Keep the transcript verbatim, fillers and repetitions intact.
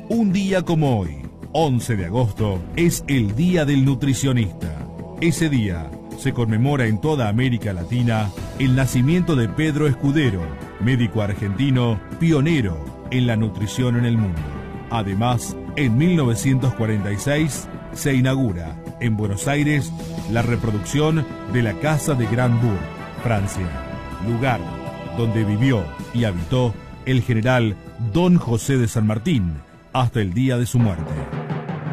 Un día como hoy, once de agosto, es el Día del Nutricionista. Ese día se conmemora en toda América Latina el nacimiento de Pedro Escudero, médico argentino pionero en la nutrición en el mundo. Además, en mil novecientos cuarenta y seis se inaugura en Buenos Aires la reproducción de la Casa de Grandbourg, Francia, lugar donde vivió y habitó el general Don José de San Martín hasta el día de su muerte.